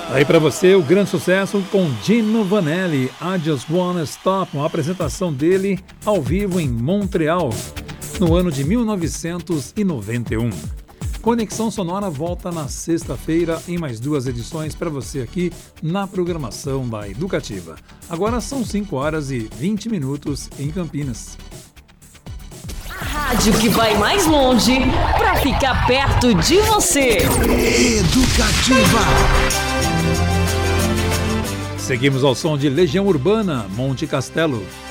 Aí para você o grande sucesso com Dino Vanelli, I Just Wanna Stop, uma apresentação dele ao vivo em Montreal, no ano de 1991. Conexão Sonora volta na sexta-feira em mais 2 edições para você aqui na programação da Educativa. Agora são 5h20 em Campinas. A rádio que vai mais longe para ficar perto de você. Educativa. Seguimos ao som de Legião Urbana, Monte Castelo.